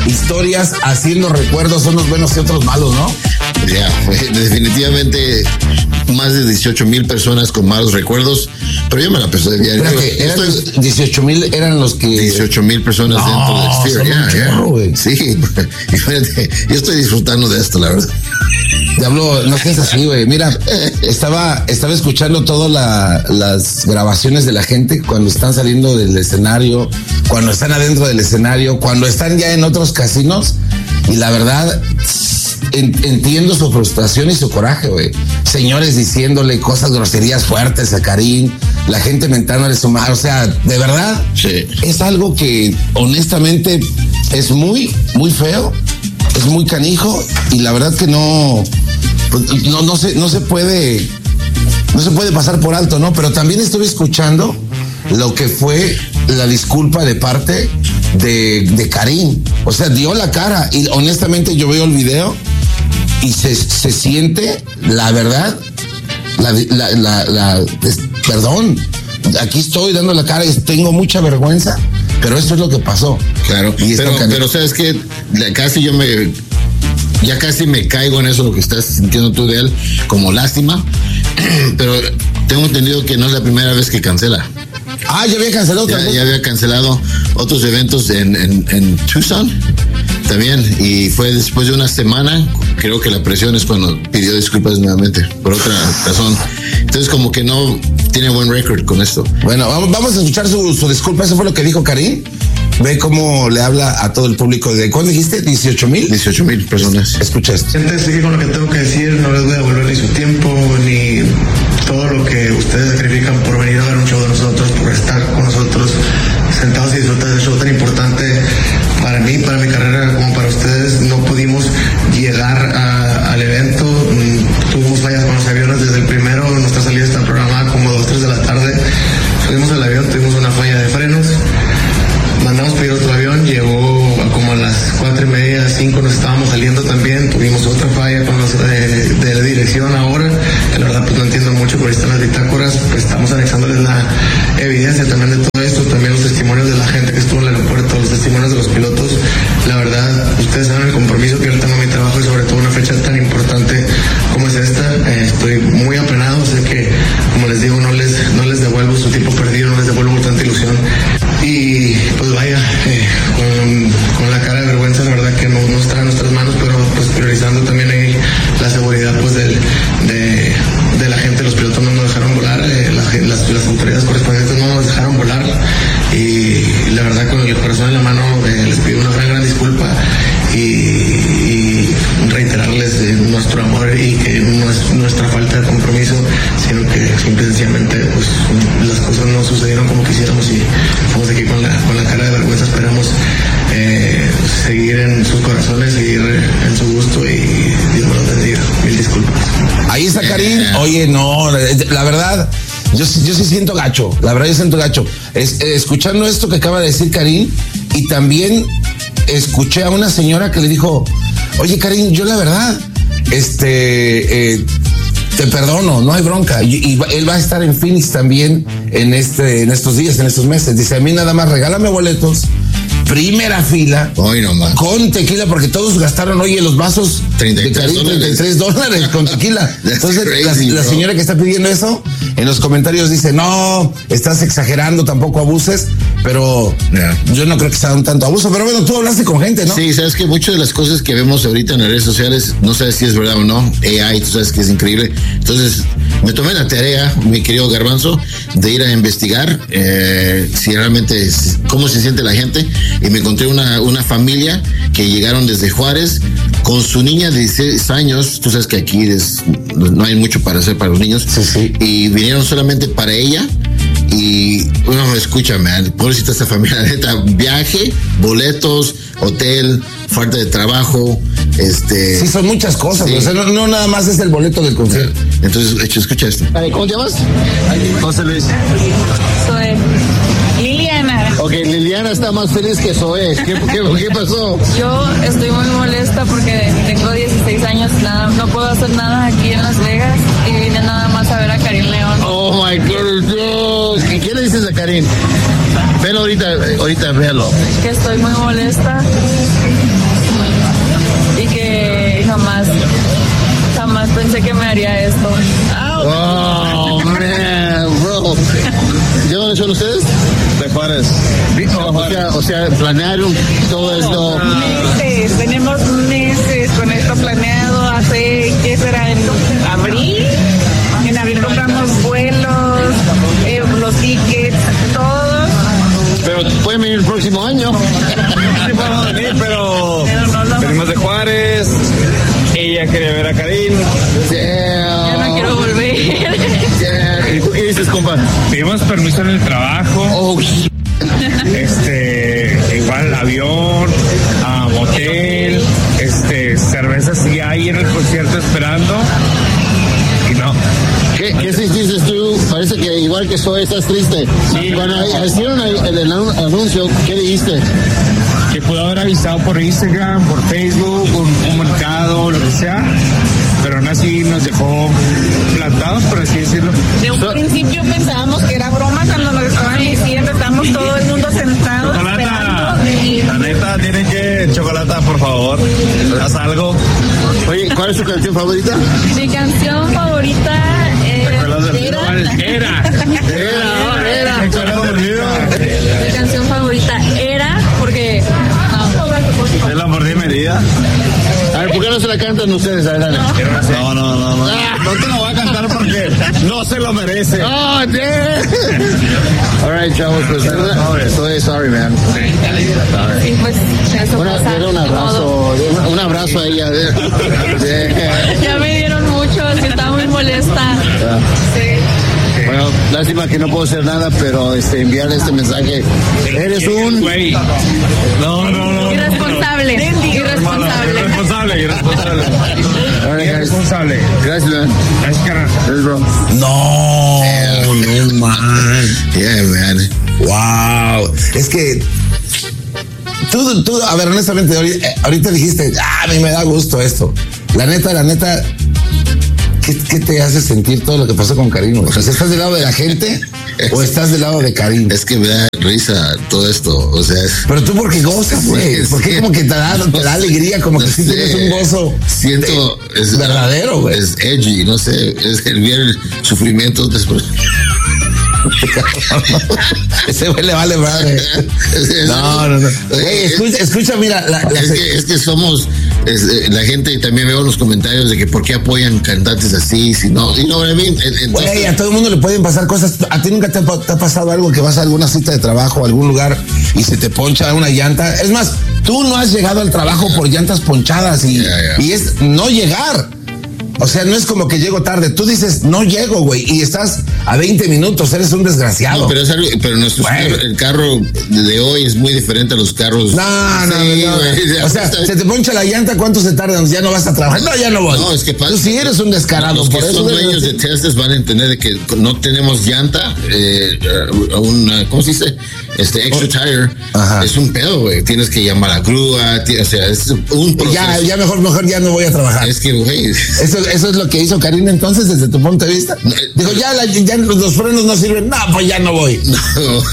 historias haciendo recuerdos, unos buenos y otros malos, ¿no? Ya, definitivamente más de 18,000 personas con malos recuerdos, pero yo me la pasé bien. Eran 18,000 eran los que... 18,000 personas dentro del Sphere. Sí, yo estoy disfrutando de esto, la verdad. Diablo, no seas así, güey. Mira, estaba escuchando todas las grabaciones de la gente cuando están saliendo del escenario, cuando están adentro del escenario, cuando están ya en otros casinos, y la verdad... Entiendo su frustración y su coraje, güey. Señores diciéndole cosas, groserías fuertes a Karim, la gente mentándole su madre. O sea, de verdad, sí. Es algo que honestamente es muy, muy feo, es muy canijo, y la verdad que no se puede pasar por alto, ¿no? Pero también estuve escuchando lo que fue la disculpa de parte de Karim. O sea, dio la cara, y honestamente yo veo el video y se siente, la verdad, perdón, aquí estoy dando la cara y tengo mucha vergüenza, pero esto es lo que pasó. Claro, pero sabes que ya casi me caigo en eso, lo que estás sintiendo tú de él, como lástima, pero tengo entendido que no es la primera vez que cancela. Ah, ya había cancelado. Ya había cancelado otros eventos en Tucson también, y fue después de una semana. Creo que la presión es cuando pidió disculpas nuevamente por otra razón. Entonces como que no tiene buen récord con esto. Bueno, vamos a escuchar su disculpa. Eso fue lo que dijo Karim. Ve cómo le habla a todo el público. ¿De cuándo dijiste? 18,000. 18,000 personas. Escucha esto. Gente, sigue con lo que tengo que decir. No les voy a devolver ni su tiempo, ni todo lo que ustedes sacrifican por venir a ver un show de nosotros, por estar con nosotros sentados y disfrutar de ese show tan importante para mí, para mi carrera, como para ustedes. No pudimos llegar al evento. Tuvimos fallas con los aviones desde el primero. Nuestra salida está programada como 2, 3 de la tarde. Subimos al avión, tuvimos una falla de frenos. Mandamos pedir otro avión, llegó como a las 4:30, 5 nos estábamos saliendo también. Tuvimos otra falla con los de la dirección ahora, que la verdad pues no entiendo mucho, pero ahí están las bitácoras. Pues estamos anexándoles la evidencia también de todo esto, también los testimonios de la gente que estuvo en el aeropuerto, los testimonios de los pilotos. La verdad, ustedes saben el compromiso que yo tengo en mi trabajo, y sobre todo una fecha tan importante como es esta. Estoy muy apenado, sé que, como les digo, no les devuelvo su tiempo perdido, no les devuelvo tanta ilusión. Y pues vaya, con la cara de vergüenza, la verdad que no está en nuestras manos, pero pues priorizando también ahí la seguridad pues de la gente. Los pilotos no nos dejaron volar, las autoridades correspondientes no nos dejaron volar, y la verdad, con el corazón en la mano, les pido una gran disculpa y reiterarles nuestro amor, y que no es nuestra falta de compromiso, sino que simple y sencillamente pues las cosas no sucedieron como quisiéramos, y estamos aquí con la cara de vergüenza. Esperamos seguir en sus corazones, seguir en su gusto, y Dios me los bendiga. Mil disculpas. Ahí está Karim. Oye, no, la verdad, yo sí siento gacho. La verdad, yo siento gacho. Escuchando esto que acaba de decir Karim, y también escuché a una señora que le dijo: oye, Karim, yo la verdad, te perdono, no hay bronca. Y él va a estar en Phoenix también en estos días, en estos meses. Dice: a mí nada más regálame boletos, primera fila, con tequila, porque todos gastaron, oye, los vasos de Karim, $33 con tequila. Entonces la señora que está pidiendo eso en los comentarios dice: no, estás exagerando, tampoco abuses. Pero yo no creo que sea un tanto abuso. Pero bueno, tú hablaste con gente, ¿no? Sí, sabes que muchas de las cosas que vemos ahorita en las redes sociales, no sabes si es verdad o no. AI, tú sabes que es increíble. Entonces me tomé la tarea, mi querido Garbanzo, de ir a investigar si realmente cómo se siente la gente, y me encontré una familia que llegaron desde Juárez con su niña de 16 años. Tú sabes que aquí no hay mucho para hacer para los niños. Sí. Y vinieron solamente para ella. Y uno, escúchame, pobrecita esta familia, neta, viaje, boletos, hotel, falta de trabajo, Sí, son muchas cosas, sí. O sea, no nada más es el boleto del concierto. Entonces, escucha esto. ¿Cómo te llamas? José Luis. Soy Liliana. Ok, Liliana está más feliz que Zoe. ¿Qué pasó? Yo estoy muy molesta porque tengo 16 años, no puedo hacer nada aquí en Las Vegas, y vine nada más a ver a Karim León. Oh my God, Dios. ¿Qué le dices a Karim? Velo ahorita, véalo. Que estoy muy molesta ustedes? De Juárez. O sea, planearon todo esto. Meses, tenemos meses con esto planeado. Hace, ¿qué será? En abril. En abril compramos vuelos, los tickets, todos. Pero pueden venir el próximo año. Sí podemos venir, pero venimos de Juárez. Ella quería ver a Karin. Ya no quiero volver. ¿Y tú qué dices, compa? Pedimos permiso en el trabajo. Igual avión, motel, cervezas y hay en el concierto esperando. Y no. ¿Qué dices tú? Parece que igual que soy, estás triste. Sí. Cuando hicieron el anuncio, ¿qué dijiste? Que pudo haber avisado por Instagram, por Facebook, un comunicado, lo que sea. Pero aún así nos dejó plantados, por así decirlo. De un principio pensábamos que era broma cuando nos estaban diciendo, estamos todo el mundo sentado. Chocolata. La neta, tienen que... Chocolata, por favor. Haz algo. Oye, ¿cuál es tu canción favorita? Mi canción favorita Era. Mi canción favorita era porque... Es la mordida medida. A ver, ¿por qué no se la cantan ustedes? Adelante. No. No te lo voy a cantar porque no se lo merece. Oh, damn. All right, chavos, pues estoy sorry, man. Sí, pues eso pasa. Era un abrazo a ella. Ya me dieron mucho, es que estaba muy molesta. Sí. Bueno, lástima que no puedo hacer nada, pero enviarle este mensaje. Eres un... Güey. No. Irresponsable. Irresponsable. Gracias, man. Gracias, carnal. Gracias, bro. No, man. Yeah, man. Wow. Es que tú, a ver, honestamente, ahorita dijiste, a mí me da gusto esto. La neta, ¿qué te hace sentir todo lo que pasó con Karin? O sea, ¿estás del lado de la gente o estás del lado de Karin? Es que me da risa todo esto, o sea... Pero tú porque gozas, güey. Porque como que te da alegría, como que sí tienes un gozo. Siento... Es verdadero, güey. Es edgy, no sé, es el ver el sufrimiento después... Ese güey le vale madre. No. Güey, escucha, mira. Es que somos... la gente también veo los comentarios de que por qué apoyan cantantes así, si no... Y no, güey, a todo el mundo le pueden pasar cosas. ¿A ti nunca te ha pasado algo que vas a alguna cita de trabajo, a algún lugar y se te poncha una llanta? Es más, tú no has llegado al trabajo por llantas ponchadas y es no llegar. O sea, no es como que llego tarde. Tú dices, no llego, güey, y estás a 20 minutos, eres un desgraciado. No, pero nuestro el carro de hoy es muy diferente a los carros. No. O sea, se te poncha la llanta, ¿cuánto se tardan? Ya no vas a trabajar. No, ya no voy. No, es que pasa. Tú sí eres un descarado. Los por que eso son dueños de Teslas van a entender de que no tenemos llanta, ¿cómo se dice? Extra tire. Ajá. Es un pedo, güey. Tienes que llamar a la grúa, o sea, es un proceso. Ya mejor ya no voy a trabajar. Es que, güey. Eso es lo que hizo Karin entonces, desde tu punto de vista. Dijo, ya los frenos no sirven. No, pues ya no voy. No.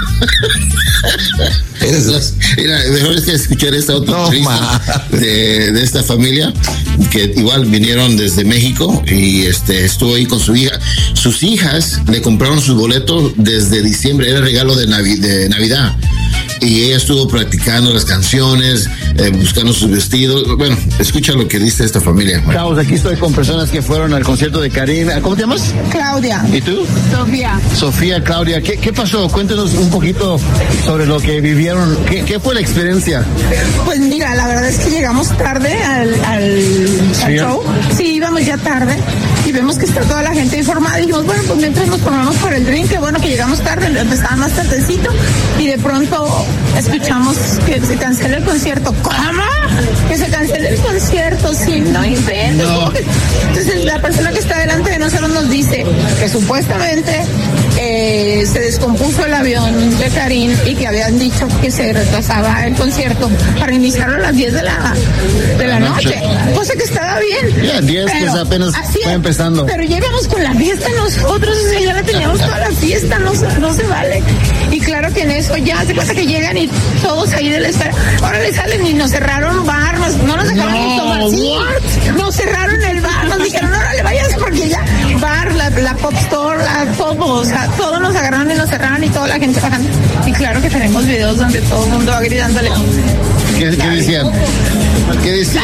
Mira, mejor es que escuchar esta otra de esta familia que igual vinieron desde México y estuvo ahí con su hija. Sus hijas le compraron su boleto desde diciembre, era regalo de Navidad. Y ella estuvo practicando las canciones, buscando sus vestidos. Bueno, escucha lo que dice esta familia. Chavos, aquí estoy con personas que fueron al concierto de Karin. ¿Cómo te llamas? Claudia. ¿Y tú? Sofía, Claudia. ¿Qué pasó? Cuéntanos un poquito sobre lo que vivieron. ¿Qué fue la experiencia? Pues mira, la verdad es que llegamos tarde al show. Sí, íbamos ya tarde y vemos que está toda la gente informada. Dijimos, bueno, pues mientras nos formamos por el drink, que bueno que llegamos tarde, empezaba más tardecito y de pronto escuchamos que se cancela el concierto. ¿Cómo? Que se cancela el concierto, sí, no inventes. No. Entonces la persona que está delante de nosotros nos dice que supuestamente se descompuso el avión de Karin y que habían dicho que se retrasaba el concierto para iniciarlo a las 10 de la noche. Cosa que estaba bien. Ya, 10 que apenas fue empezando. Pero ya íbamos con la fiesta nosotros, o sea, ya la teníamos toda la fiesta, no se vale. Y claro que en eso ya se pasa que llegan y todos ahí de la espera, ahora le salen y nos cerraron bar, no nos dejaron ni tomar. Sí, nos cerraron el bar, nos dijeron, no le vayas porque ya bar, la Pop Store, a todos, o sea, todos nos agarraron y nos cerraron y toda la gente bajando. Y claro que tenemos videos donde todo el mundo va gritándole. ¿Qué decían? ¿Qué decían?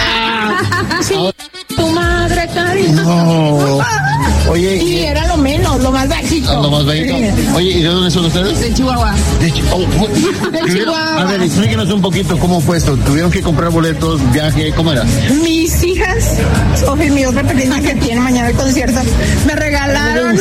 Sí, tu madre, Karin. No. Oye, y era lo menos, lo más bajito. Lo más bajito. Sí. Oye, ¿y de dónde son ustedes? De Chihuahua. De Chihuahua. A ver, explíquenos un poquito cómo fue esto. ¿Tuvieron que comprar boletos, viaje? ¿Cómo era? Mis hijas, Sofía, mi otra pequeña que tiene mañana el concierto, me regalaron.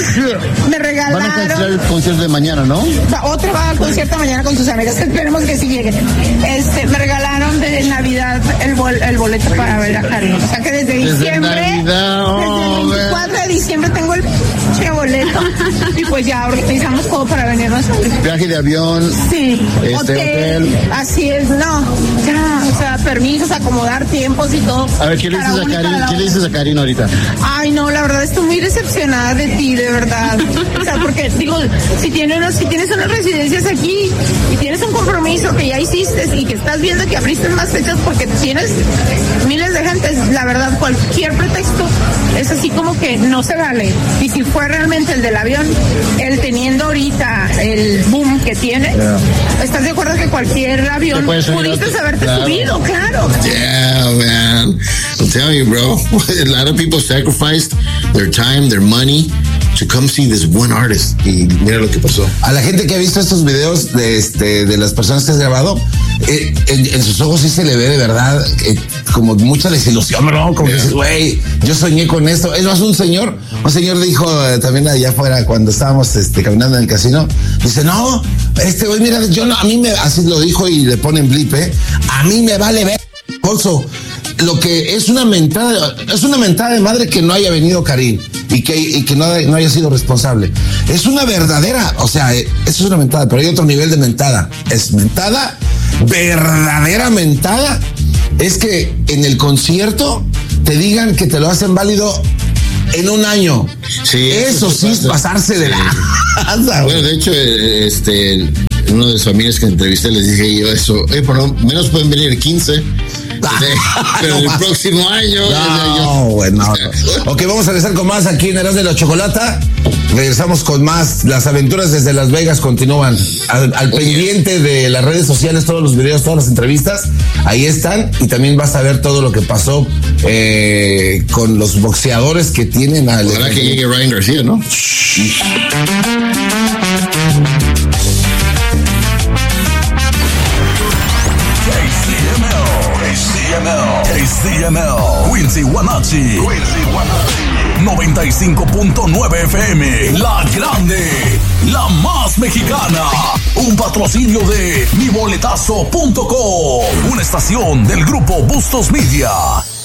Van a cancelar el concierto de mañana, ¿no? Otra va al concierto mañana con sus amigas, esperemos que sí lleguen. Me regalaron de Navidad el boleto para ver a Karin. O sea que desde diciembre, Navidad, desde el 24 de diciembre tengo el boleto y pues ya organizamos todo para venirnos. Viaje de avión. Sí. Hotel. Así es, no. Ya, o sea, permisos, acomodar tiempos y todo. A ver, ¿qué le dices a Karin? ¿Qué le dices a Karin ahorita? Ay, no, la verdad estoy muy decepcionada de ti, de verdad. O sea, porque digo, si tienes unas residencias aquí y tienes un compromiso que ya hiciste y que estás viendo que abriste más fechas porque tienes miles de gente, la verdad, cualquier pretexto es así como que no se vale. Y si fue realmente el del avión, el teniendo ahorita el boom que tiene, ¿estás de acuerdo que cualquier avión pudiste haberte subido? Claro. Yeah, man. I'm telling you, bro. A lot of people sacrificed their time, their money to come see this one artist. Y mira lo que pasó. A la gente que ha visto estos videos de las personas que has grabado, en sus ojos sí se le ve de verdad como mucha desilusión, ¿no? Como que dices, güey, yo soñé con esto. Es más, un señor dijo también allá afuera cuando estábamos caminando en el casino, dice, no, güey, mira, así lo dijo y le ponen blip, a mí me vale ver, bolso. Lo que es una mentada de madre que no haya venido Karin y que no haya sido responsable. Es una verdadera, o sea, eso es una mentada, pero hay otro nivel de mentada. Es mentada, verdadera mentada, es que en el concierto te digan que te lo hacen válido en un año. Sí, eso sí es pasarse de la casa. Bueno, de hecho, uno de sus amigos que entrevisté les dije yo eso, por lo menos pueden venir el 15. Pero el próximo año. No. Ok, vamos a regresar con más aquí en Eras de la Chocolata. Regresamos con más. Las aventuras desde Las Vegas continúan. Al pendiente de las redes sociales, todos los videos, todas las entrevistas, ahí están. Y también vas a ver todo lo que pasó con los boxeadores que tienen al. Ojalá que llegue Ryan García, ¿no? KCML, Quincy Guanachi, 95.9 FM, La Grande, la más mexicana. Un patrocinio de miboletazo.com, una estación del grupo Bustos Media.